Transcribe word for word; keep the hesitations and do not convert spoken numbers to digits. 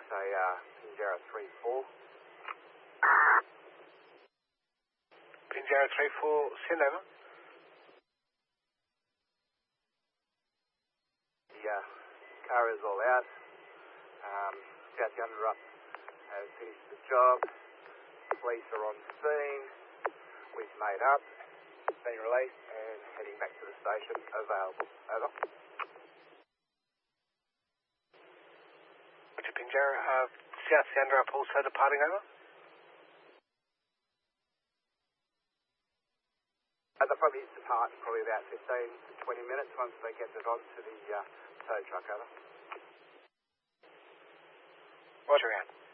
say uh, Pinjarra three four. Pinjarra three four, send over. The uh, car is all out. Um, South Yunderup has finished the job. Police are on scene. We've made up, been released, and heading back to the station. Available. Over. Roger, Pinjarra. Uh, South Yunderup also departing, over? Uh, they'll probably depart in probably about fifteen to twenty minutes once they get it onto the uh, tow truck, over. Roger, out.